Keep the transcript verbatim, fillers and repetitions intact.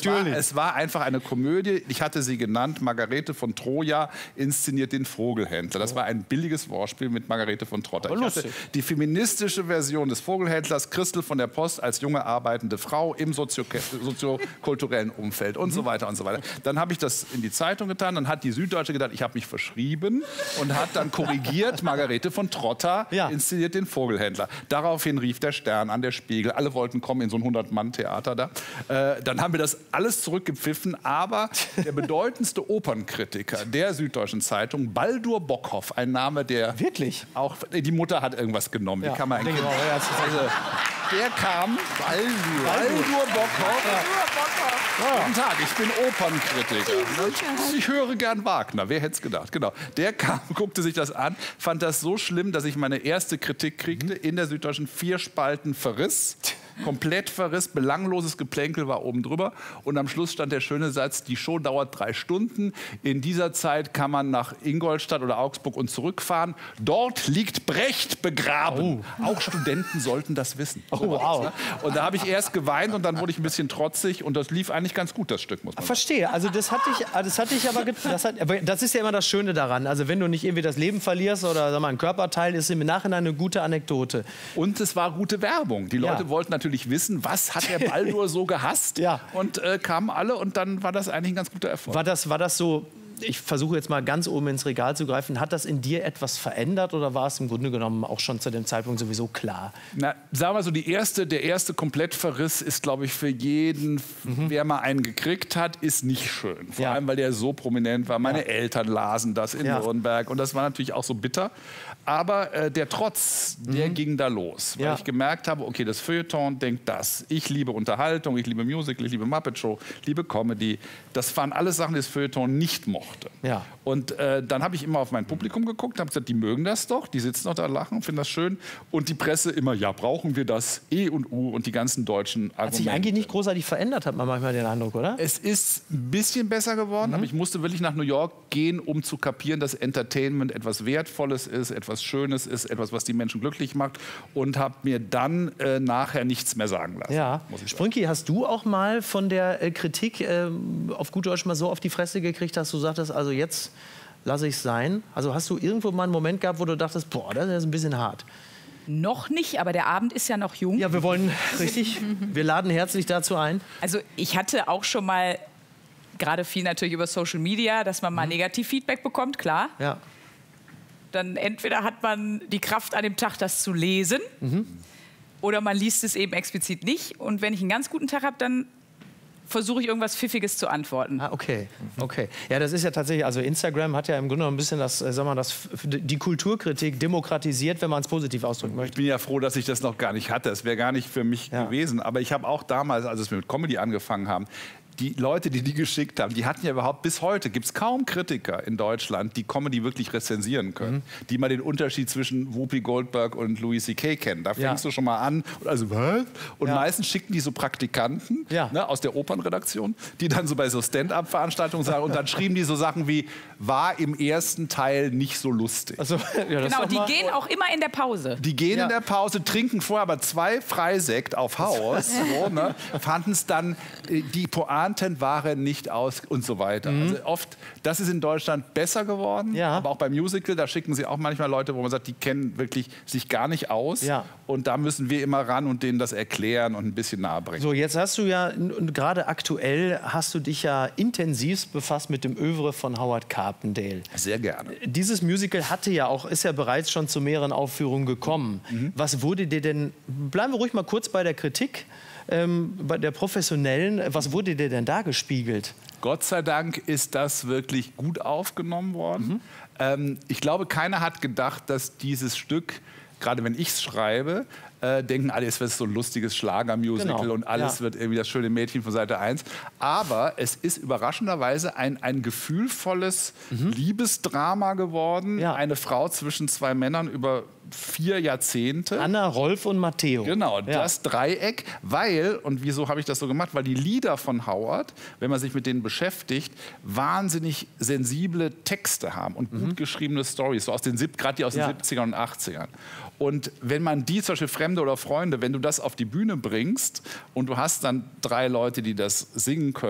es war, es war einfach eine Komödie. Ich hatte sie genannt, Margarete von Troja inszeniert den Vogelhändler. Das war ein billiges Wortspiel mit Margarete von Trotter. Ich hatte die feministische Version des Vogelhändlers, Christel von der Post als junge arbeitende Frau im sozio soziokulturellen Umfeld und mhm. so weiter und so weiter. Dann habe ich das in die Zeitung getan, dann hat die Süddeutsche gedacht, ich habe mich verschrieben und hat dann korrigiert, Margarete von Trotter ja. inszeniert den Vogelhändler. Daraufhin rief der Stern an, der Spiegel, alle wollten kommen in so ein hundert-Mann-Theater da. Äh, dann haben wir das alles zurückgepfiffen, aber der bedeutendste Opernkritiker der Süddeutschen Zeitung, Baldur Bockhoff, ein Name, der... Wirklich? Auch, die Mutter hat irgendwas genommen, ja. wie kann man eigentlich... Ja, also, der kam, Baldur, Baldur Bockhoff. Ja. Guten Tag, ich bin Opernkritiker. Ich höre gern Wagner, wer hätte es gedacht. Genau. Der kam, guckte sich das an, fand das so schlimm, dass ich meine erste Kritik kriegte, in der Süddeutschen vier Spalten verriss. Komplett verriss, belangloses Geplänkel war oben drüber. Und am Schluss stand der schöne Satz, die Show dauert drei Stunden. In dieser Zeit kann man nach Ingolstadt oder Augsburg und zurückfahren. Dort liegt Brecht begraben. Oh. Auch Studenten sollten das wissen. Oh, wow. Und da habe ich erst geweint und dann wurde ich ein bisschen trotzig. Und das lief eigentlich ganz gut, das Stück, muss man sagen. Verstehe. Also das hatte ich, das hatte ich aber, das, hat, aber das ist ja immer das Schöne daran. Also wenn du nicht irgendwie das Leben verlierst oder sag mal, ein Körperteil, ist im Nachhinein eine gute Anekdote. Und es war gute Werbung. Die Leute ja. wollten natürlich natürlich wissen, was hat der Baldur so gehasst. Ja. Und äh, kamen alle und dann war das eigentlich ein ganz guter Erfolg. War das, war das so, ich versuche jetzt mal ganz oben ins Regal zu greifen, hat das in dir etwas verändert oder war es im Grunde genommen auch schon zu dem Zeitpunkt sowieso klar? Na, sagen wir so, die erste, der erste Komplettverriss ist, glaube ich, für jeden, mhm. wer mal einen gekriegt hat, ist nicht schön. Vor ja. allem, weil der so prominent war. Meine ja. Eltern lasen das in ja. Nürnberg und das war natürlich auch so bitter. Aber äh, der Trotz, der mhm. ging da los, weil ja. ich gemerkt habe, okay, das Feuilleton denkt das. Ich liebe Unterhaltung, ich liebe Musical, ich liebe Muppet Show, liebe Comedy. Das waren alles Sachen, die das Feuilleton nicht mochte. Ja. Und äh, dann habe ich immer auf mein Publikum geguckt, habe gesagt, die mögen das doch, die sitzen doch da, lachen, finden das schön. Und die Presse immer, ja, brauchen wir das, E und U und die ganzen deutschen Argumente. Hat sich eigentlich nicht großartig verändert, hat man manchmal den Eindruck, oder? Es ist ein bisschen besser geworden, mhm. aber ich musste wirklich nach New York gehen, um zu kapieren, dass Entertainment etwas Wertvolles ist, etwas Schönes ist, etwas, was die Menschen glücklich macht und habe mir dann äh, nachher nichts mehr sagen lassen. Ja. Sprünki, hast du auch mal von der äh, Kritik äh, auf gut Deutsch mal so auf die Fresse gekriegt, dass du sagtest, also jetzt lasse ich es sein? Also hast du irgendwo mal einen Moment gehabt, wo du dachtest, boah, das ist ein bisschen hart? Noch nicht, aber der Abend ist ja noch jung. Ja, wir wollen, richtig, wir laden herzlich dazu ein. Also ich hatte auch schon mal, gerade viel natürlich über Social Media, dass man mal mhm. Negativfeedback bekommt, klar. Ja. Dann entweder hat man die Kraft an dem Tag, das zu lesen, mhm. oder man liest es eben explizit nicht. Und wenn ich einen ganz guten Tag habe, dann versuche ich irgendwas Pfiffiges zu antworten. Ah, okay, okay. Ja, das ist ja tatsächlich, also Instagram hat ja im Grunde genommen ein bisschen das, sag mal, das, die Kulturkritik demokratisiert, wenn man es positiv ausdrücken möchte. Ich bin ja froh, dass ich das noch gar nicht hatte. Das wäre gar nicht für mich ja. gewesen. Aber ich habe auch damals, als wir mit Comedy angefangen haben, die Leute, die die geschickt haben, die hatten ja überhaupt, bis heute gibt es kaum Kritiker in Deutschland, die Comedy wirklich rezensieren können. Mhm. Die mal den Unterschied zwischen Whoopi Goldberg und Louis C K kennen. Da fängst ja. du schon mal an. Also was? Und ja. meistens schicken die so Praktikanten ja. ne, aus der Opernredaktion, die dann so bei so Stand-up-Veranstaltungen sagen, und dann schrieben die so Sachen wie, war im ersten Teil nicht so lustig. Also, ja, das genau, die gehen auch immer in der Pause. Die gehen ja. in der Pause, trinken vorher aber zwei Freisekt auf Haus, so, ne, fanden es dann, die Pointe waren nicht aus und so weiter. Mhm. Also oft, das ist in Deutschland besser geworden, ja. aber auch beim Musical, da schicken sie auch manchmal Leute, wo man sagt, die kennen wirklich sich gar nicht aus. Ja. Und da müssen wir immer ran und denen das erklären und ein bisschen nahe bringen. So, jetzt hast du ja, gerade aktuell, hast du dich ja intensivst befasst mit dem Övre von Howard Carpendale. Sehr gerne. Dieses Musical hatte ja auch, ist ja bereits schon zu mehreren Aufführungen gekommen. Mhm. Was wurde dir denn, bleiben wir ruhig mal kurz bei der Kritik, Ähm, bei der professionellen, was wurde dir denn da gespiegelt? Gott sei Dank ist das wirklich gut aufgenommen worden. Mhm. Ähm, ich glaube, keiner hat gedacht, dass dieses Stück, gerade wenn ich es schreibe, äh, denken alle, es wird so ein lustiges Schlagermusical genau. und alles ja. wird irgendwie das schöne Mädchen von Seite eins. Aber es ist überraschenderweise ein, ein gefühlvolles mhm. Liebesdrama geworden. Ja. Eine Frau zwischen zwei Männern über vier Jahrzehnte. Anna, Rolf und Matteo. Genau, ja. das Dreieck, weil, und wieso habe ich das so gemacht, weil die Lieder von Howard, wenn man sich mit denen beschäftigt, wahnsinnig sensible Texte haben und mhm. gut geschriebene Storys, so aus den, gerade die aus ja. den siebzigern und achtzigern. Und wenn man die, zum Beispiel Fremde oder Freunde, wenn du das auf die Bühne bringst und du hast dann drei Leute, die das singen können,